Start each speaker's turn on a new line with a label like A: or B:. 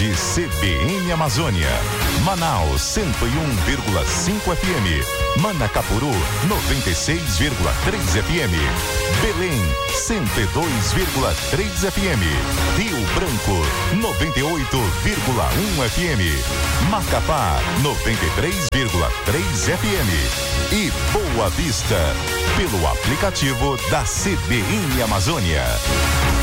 A: Rede CBN Amazônia. Manaus 101,5 FM. Manacapuru 96,3 FM. Belém 102,3 FM. Rio Branco 98,1 FM. Macapá 93,3 FM. E Boa Vista, pelo aplicativo da CBN Amazônia.